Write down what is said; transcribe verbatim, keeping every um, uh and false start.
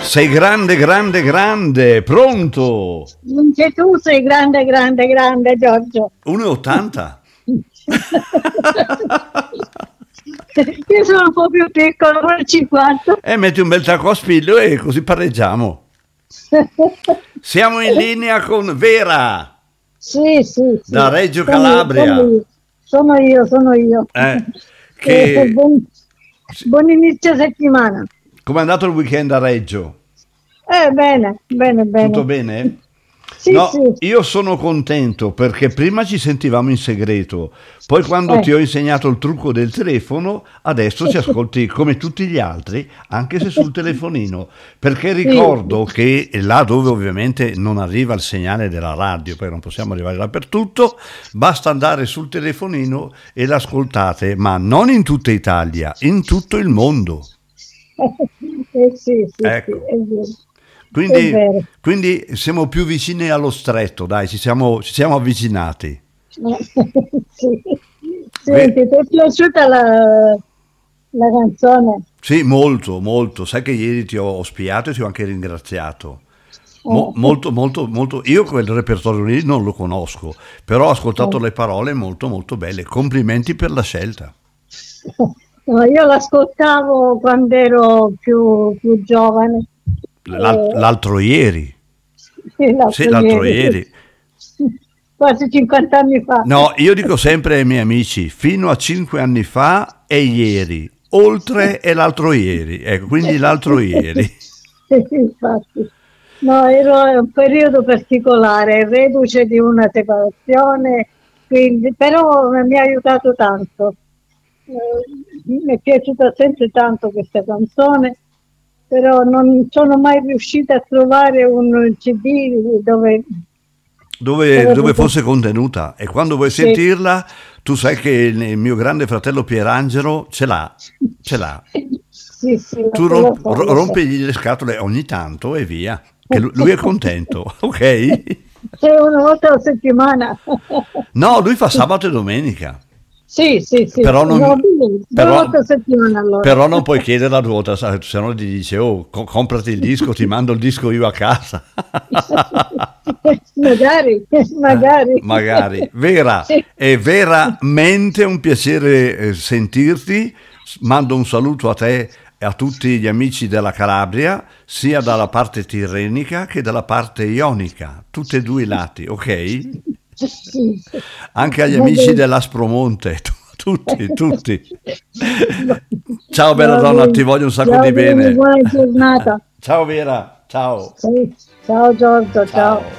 Sei grande, grande, grande, pronto? Anche tu sei grande, grande, grande, Giorgio. uno e ottanta? Io sono un po' più piccolo, uno e cinquanta. E metti un bel tacco a spillo e così pareggiamo. Siamo in linea con Vera. Sì, sì, sì. Da Reggio Sono Calabria. io, Sono io, sono io. Eh, Eh, che... buon, buon inizio settimana. Com'è andato il weekend a Reggio? Eh, bene, bene, bene. Tutto bene? Sì, No, sì. io sono contento perché prima ci sentivamo in segreto, poi quando Eh. ti ho insegnato il trucco del telefono, adesso ci ascolti come tutti gli altri, anche se sul telefonino, perché ricordo che là dove ovviamente non arriva il segnale della radio, poi non possiamo arrivare dappertutto, basta andare sul telefonino e l'ascoltate, ma non in tutta Italia, in tutto il mondo. Eh, sì, sì, Ecco. sì, è vero. Quindi, È vero. quindi siamo più vicini allo stretto, dai, ci siamo, ci siamo avvicinati. Sì. Senti, ti è piaciuta la, la canzone? Sì, molto, molto. Sai che ieri ti ho spiato e ti ho anche ringraziato. Mo- Eh. molto, molto, molto. Io quel repertorio lì non lo conosco, però ho ascoltato Eh. le parole molto, molto belle. Complimenti per la scelta. No, io l'ascoltavo quando ero più, più giovane. L'al- Eh, l'altro ieri. sì, l'altro Sì, l'altro ieri. ieri. Quasi cinquanta anni fa. No, io dico sempre ai miei amici, fino a cinque anni fa è ieri, oltre è l'altro ieri, ecco, quindi l'altro ieri. Sì, infatti. No, era un periodo particolare, reduce di una separazione, quindi, però mi ha aiutato tanto. Eh, mi è piaciuta sempre tanto questa canzone, però non sono mai riuscita a trovare un C D dove... Dove, dove fosse contenuta, e quando vuoi Sì. sentirla, tu sai che il mio grande fratello Pierangelo ce l'ha, ce l'ha. Sì, sì, Tu lo romp- so, lo so. rompigli le scatole ogni tanto e via, che lu- lui è contento, ok? Sì, una volta alla settimana. No, lui fa sabato e domenica. Sì, sì, sì. Però non, No, due però, volte a settimana allora. però non puoi chiederla due volte, se no gli dice, oh, co- comprati il disco, ti mando il disco io a casa. Magari, magari. Magari. Vera, Sì. è veramente un piacere eh, sentirti. Mando un saluto a te e a tutti gli amici della Calabria, sia dalla parte tirrenica che dalla parte ionica, tutti e due i lati, ok? Sì. Anche agli Va amici bene. dell'Aspromonte, tutti, tutti. Ciao bella Va donna, bene. ti voglio un sacco Ciao, di bene. buona giornata. Ciao Vera, ciao. Sì. Ciao Giorgio, ciao. Ciao.